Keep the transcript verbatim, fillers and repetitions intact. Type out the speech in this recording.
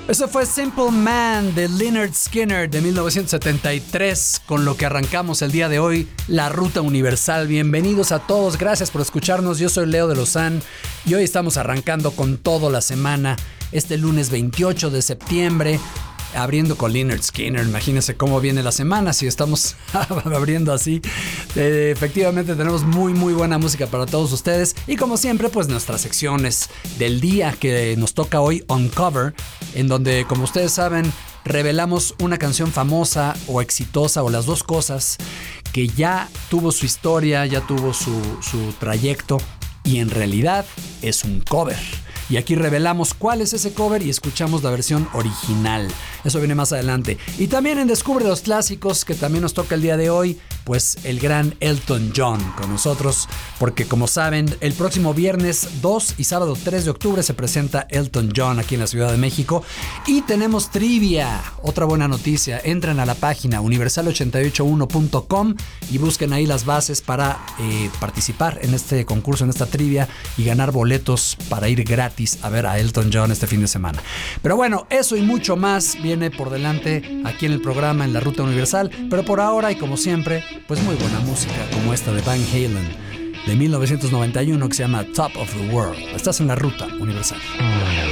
Eso fue Simple Man de Lynyrd Skynyrd de mil novecientos setenta y tres, con lo que arrancamos el día de hoy, La Ruta Universal. Bienvenidos a todos, gracias por escucharnos. Yo soy Leo de Lozán y hoy estamos arrancando con toda la semana, este lunes veintiocho de septiembre, abriendo con Lynyrd Skynyrd. Imagínense cómo viene la semana si estamos abriendo así. Eh, efectivamente tenemos muy muy buena música para todos ustedes y como siempre pues nuestras secciones del día que nos toca hoy, Uncover, en donde como ustedes saben revelamos una canción famosa o exitosa o las dos cosas que ya tuvo su historia, ya tuvo su, su trayecto y en realidad es un cover. Y aquí revelamos cuál es ese cover y escuchamos la versión original. Eso viene más adelante. Y también en Descubre los Clásicos, que también nos toca el día de hoy, pues el gran Elton John con nosotros. Porque como saben, el próximo viernes dos y sábado tres de octubre se presenta Elton John aquí en la Ciudad de México. Y tenemos trivia. Otra buena noticia. Entren a la página universal ochenta y ocho uno punto com y busquen ahí las bases para eh, participar en este concurso, en esta trivia y ganar boletos para ir gratis a ver a Elton John este fin de semana. Pero bueno, eso y mucho más viene por delante aquí en el programa, en La Ruta Universal. Pero por ahora y como siempre, pues muy buena música como esta de Van Halen de mil novecientos noventa y uno que se llama Top of the World. Estás en La Ruta Universal.